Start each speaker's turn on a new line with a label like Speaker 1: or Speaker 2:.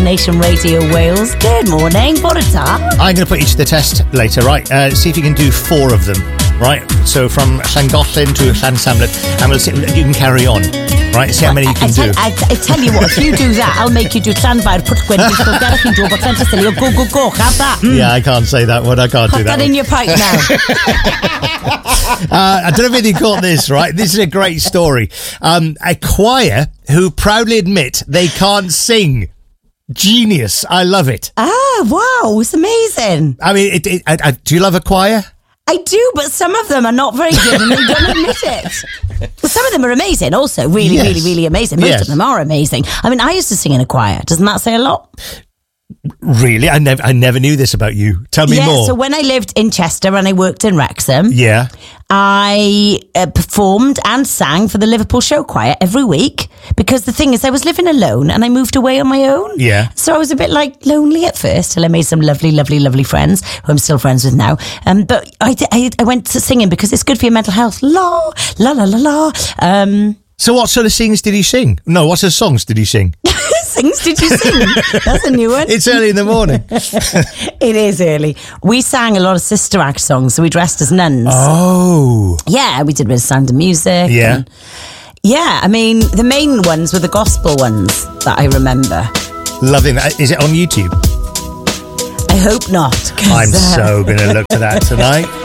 Speaker 1: Destination Radio Wales. Good morning, bore da.
Speaker 2: I'm going to put you to the test later, right? See if you can do 4 of them, right? So from Llangollen to Llansamlet, and we'll see, you can carry on, right? See how many you can do.
Speaker 1: I tell you what, if you do that, I'll make you do Llanfair, Pwllgwyn, Gwerth chi'n dod, but Llantysilio, go, have that.
Speaker 2: Yeah, I can't say that one. I can't do that.
Speaker 1: Put that in your pipe now.
Speaker 2: I don't know if you caught this, right? This is a great story. A choir who proudly admit they can't sing. Genius. I love it.
Speaker 1: Wow, it's amazing.
Speaker 2: I mean, do you love a choir?
Speaker 1: I do, but some of them are not very good and they don't admit it. But some of them are amazing also. Really amazing. Most of them are amazing. I mean, I used to sing in a choir. Doesn't that say a lot?
Speaker 2: Really? I never knew this about you. Tell me more.
Speaker 1: So when I lived in Chester and I worked in Wrexham, I performed and sang for the Liverpool Show Choir every week, because the thing is I was living alone and I moved away on my own. Yeah. So I was a bit like lonely at first till I made some lovely friends who I'm still friends with now. But I went to singing because it's good for your mental health. La.
Speaker 2: So what sort of things did he sing? No, what sort of songs did he sing?
Speaker 1: Things did you sing? That's a new one.
Speaker 2: It's early in the morning.
Speaker 1: It is early. We sang a lot of Sister Act songs, so we dressed as nuns.
Speaker 2: Oh.
Speaker 1: Yeah, we did a bit of Sound of Music.
Speaker 2: Yeah.
Speaker 1: I mean, the main ones were the gospel ones that I remember.
Speaker 2: Loving that. Is it on YouTube?
Speaker 1: I hope not.
Speaker 2: I'm so going to look to that tonight.